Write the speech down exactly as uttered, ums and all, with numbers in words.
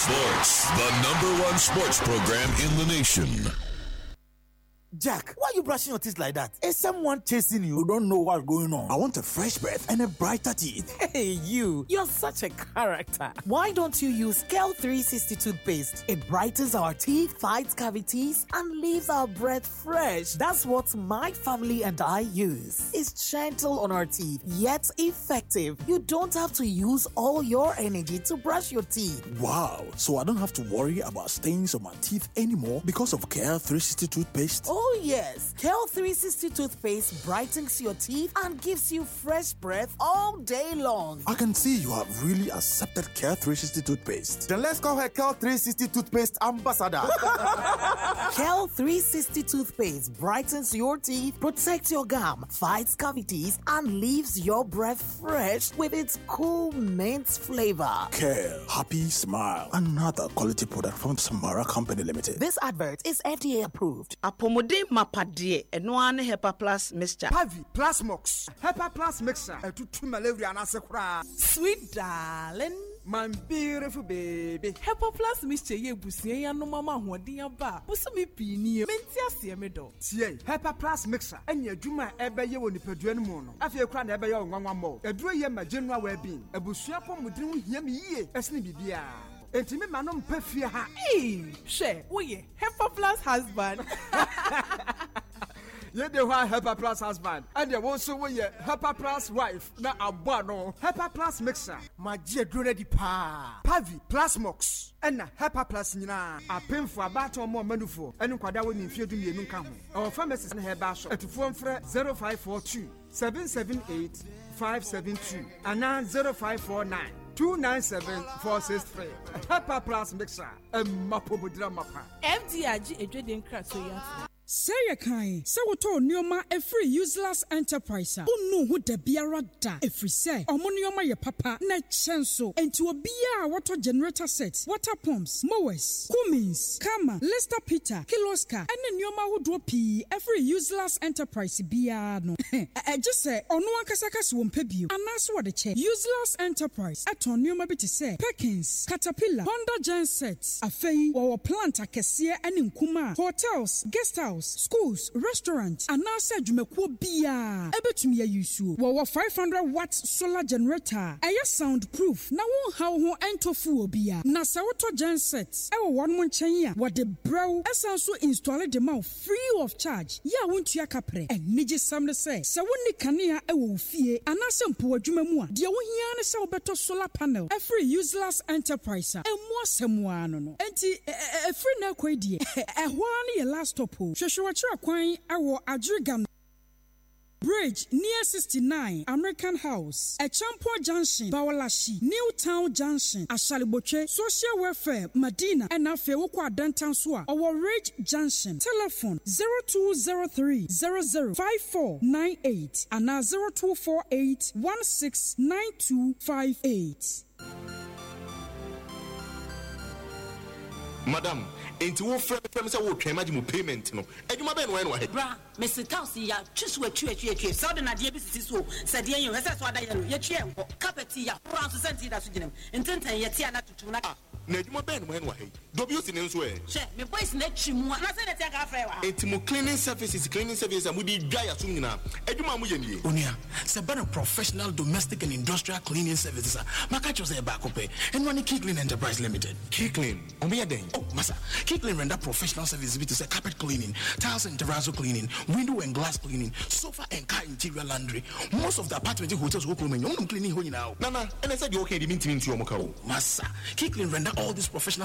Sports, the number one sports program in the nation. Jack, why are you brushing your teeth like that? Is someone chasing you? You don't know what's going on. I want a fresh breath and a brighter teeth. Hey, you. You're such a character. Why don't you use Kel three sixty toothpaste? It brightens our teeth, fights cavities, and leaves our breath fresh. That's what my family and I use. It's gentle on our teeth, yet effective. You don't have to use all your energy to brush your teeth. Wow. So I don't have to worry about stains on my teeth anymore because of Kel three sixty toothpaste? Oh, yes. Kel three sixty toothpaste brightens your teeth and gives you fresh breath all day long. I can see you have really accepted Kel three sixty toothpaste. Then let's call her Kel three sixty toothpaste ambassador. Kel three sixty toothpaste brightens your teeth, protects your gum, fights cavities, and leaves your breath fresh with its cool mint flavor. Kel, happy smile. Another quality product from Samara Company Limited. This advert is F D A approved. Apomode mapade enoane Hepa Plus mixture. Pavi Plus Mox. Hepa Plus mixture. Etutu malaria na sekura. Sweet darling. My beautiful baby. Hepa Plus mixture ye busie ya no mama hoden aba. Busumi pini menti ase me do. Tie Hepa Plus mixture. Enya adwuma ebe ye woni padua no mu no. Afie kura na ebe ye nwanwa mo. Eduro ye ma general well being. Ebusua pomudin ho hia me yie. Esne bibia. Enti me ma no mpa fie ha. Eh, she, wo ye Hepa Plus husband. Ye de wa Hepa Plus husband. And ye wo so wo ye Hepa Plus wife na abo no. Hepa Plus mixer. Ma je duro di pa. Pavi Plus Mox. Ena Hepa Plus nyina. Apemfo abato mo manufo. Enu kwada wo ni mfie du mienu nka ho. Our pharmacist na heba so. Etufo mfre zero five four two seven seven eight five seven two and zero five four nine two nine seven four six three. Hepa Plus mixer. Emapo budra mapa. F D A G edwede nkra so ya. Say a kind, so we told Nioma a free useless enterprise. Who know who the biara da? If we say, Omonioma your papa, net chenso, and to a beer water generator sets, water pumps, mowers, Cummins, Kama, Lester Peter, Kiloska, and then Nioma who drop P, every useless enterprise beer. No, I just say, on one Kasakas won't pay you, and that's what the check. Useless enterprise, at on Nioma bit to say, Perkins, Caterpillar, Honda Gen sets, a fay, or plant a cassia and in Kuma, hotels, guest house. Schools, restaurants, and now said you make what be a ebetumi ayusu. Wa five hundred watts solar generator. Aya soundproof. Na won how ho ento fu obi a. Na sa woto gensets. E wo one mon chen what the brow esanso install the mouth free of charge. Ya wontua kapre. Enije sam ne say. Sa woni kanea e wo fie. Anase mpo adwuma mu a. De wo hia ne sa obeto solar panel. E free useless enterprise. E mo asemu no no. Enti e free na kwedie. E ho na ye last stop. Shwachira kwan awo Adrigan Bridge near sixty-nine American House, a Champo Junction, Bawalashi, Newtown Junction, Ashaliboche, Social Welfare, Medina, and Afewokwa Dantan Swa, our Ridge Junction. Telephone zero two zero three zero zero five four nine eight and now zero two four eight one six nine two five eight. Madam, enti wo frɛ frɛ say wo twɛn ma mu payment no adwuma bɛn no ɛno Bra, Mister Tausi ya twisu atwi atwi atwi so de na de bi sisi so sɛ de yen hwɛ sɛ so ada yɛ no yɛ twi enko carpet ya bra so senti da so gyinem ntenten yɛ tia na tutu na na adwuma bɛn no ɛno ɛhɛ w si ne nso ɛ hwɛ me boys na twi mu na sɛ de tia ka frɛ wa enti mu cleaning services cleaning services a mu di dwa ya so nyina adwuma mu yɛ nie onia sɛ bana professional domestic and industrial cleaning services maka cho sɛ ba ko pɛ ɛno ne Key Clean Enterprise Limited. Key Clean omo yɛ den oh masa Key Clean render professional services to say carpet cleaning, tiles and terrazzo cleaning, window and glass cleaning, sofa and car interior laundry. Most of the apartment hotels will clean. You cleaning now. Nana, and I said you okay. The meeting into your masa. Key Clean render all these professional